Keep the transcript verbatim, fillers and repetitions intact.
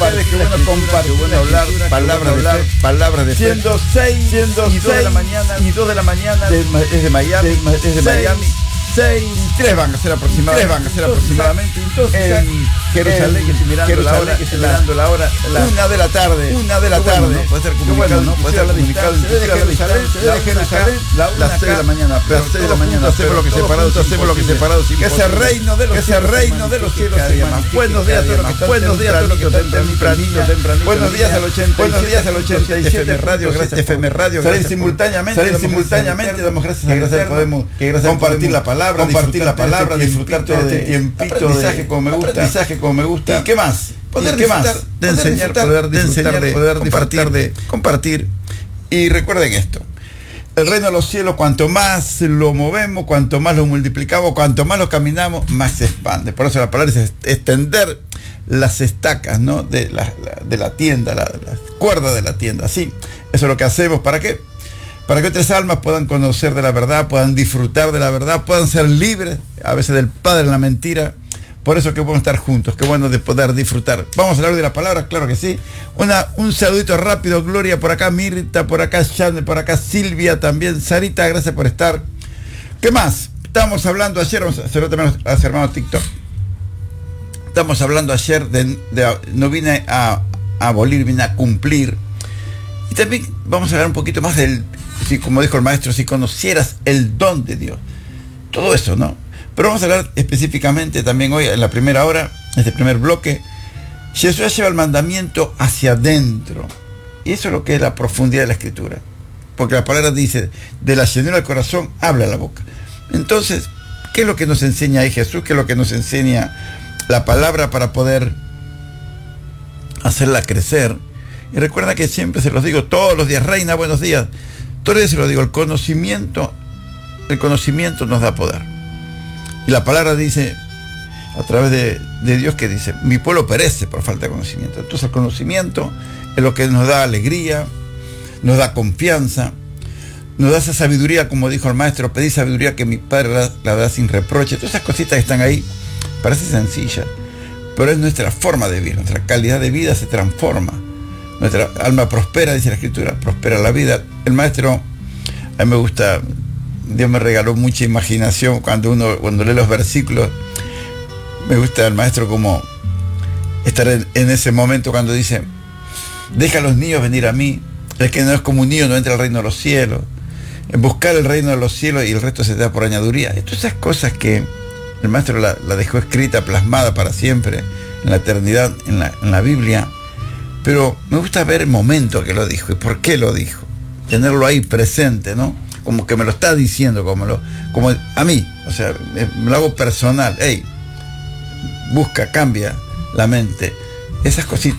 compartir, qué bueno compartir, qué bueno hablar, palabras de hablar, palabras de siendo seis, siendo y dos de la mañana y dos de la mañana desde Miami, desde Miami. seis y tres van a ser aproximadamente, van a ser aproximadamente entonces, en Jerusalén, que estoy mirando la hora, que estoy mirando la hora, la una de la tarde, una de la tarde, bueno, ¿no? Puede ser comunicado, bueno, ¿no? Puede ser comunicado desde Jerusalén, desde Jerusalén, las seis de la mañana, las seis de la mañana, hacemos lo que separados, hacemos lo que separados, que ese reino de los que ese reino de los cielos se llama. Buenos días a todos los que buenos días a todos los que están tempranito, tempranito. Buenos días al ochenta, buenos días al ochenta y siete Radio, gracias F M Radio, salir simultáneamente, salir simultáneamente, damos gracias a gracias podemos compartir la palabra, compartir la palabra, disfrutar todo este tiempito de aprendizaje como me gusta, aprendizaje como me gusta. ¿Y qué más? Poder ¿qué más? De enseñar, poder de enseñar, de poder disfrutar, de compartir. Y recuerden esto: el reino de los cielos, cuanto más lo movemos, cuanto más lo multiplicamos, cuanto más lo caminamos, más se expande. Por eso la palabra es extender las estacas, ¿no? de, la, la, de la tienda, la, la cuerda de la tienda. Así, eso es lo que hacemos. ¿Para qué? Para que otras almas puedan conocer de la verdad, puedan disfrutar de la verdad, puedan ser libres a veces del padre de la mentira. Por eso que bueno estar juntos, qué bueno de poder disfrutar. Vamos a hablar de la palabra, claro que sí. Una, un saludito rápido, Gloria por acá, Mirta por acá, Chanel por acá, Silvia también, Sarita, gracias por estar. ¿Qué más? Estábamos hablando ayer, vamos a hacerlo también a los hermanos TikTok. Estamos hablando ayer de, de no vine a, a abolir, vine a cumplir. Y también vamos a hablar un poquito más del, si, como dijo el maestro, si conocieras el don de Dios. Todo eso, ¿no? Pero vamos a hablar específicamente también hoy, en la primera hora, en este primer bloque. Jesús lleva el mandamiento hacia adentro. Y eso es lo que es la profundidad de la Escritura. Porque la palabra dice, de la llenura del corazón, habla la boca. Entonces, ¿qué es lo que nos enseña ahí Jesús? ¿Qué es lo que nos enseña la palabra para poder hacerla crecer? Y recuerda que siempre se los digo, todos los días, Reina, buenos días. Todos los días se los digo, el conocimiento, el conocimiento nos da poder. Y la palabra dice, a través de, de Dios, que dice, mi pueblo perece por falta de conocimiento. Entonces el conocimiento es lo que nos da alegría, nos da confianza, nos da esa sabiduría, como dijo el maestro, pedí sabiduría que mi Padre la, la da sin reproche. Todas esas cositas que están ahí, parece sencilla, pero es nuestra forma de vivir, nuestra calidad de vida se transforma. Nuestra alma prospera, dice la Escritura, prospera la vida. El maestro, a mí me gusta, Dios me regaló mucha imaginación cuando uno, cuando lee los versículos. Me gusta el maestro como estar en, en ese momento cuando dice, deja a los niños venir a mí, el que no es como un niño no entra al reino de los cielos. En buscar el reino de los cielos y el resto se da por añadiduría. Y todas esas cosas que el maestro la, la dejó escrita, plasmada para siempre, en la eternidad, en la, en la Biblia. Pero me gusta ver el momento que lo dijo y por qué lo dijo. Tenerlo ahí presente, ¿no? Como que me lo está diciendo, como, lo, como a mí. O sea, me, me lo hago personal. Hey, busca, cambia la mente. Esas cositas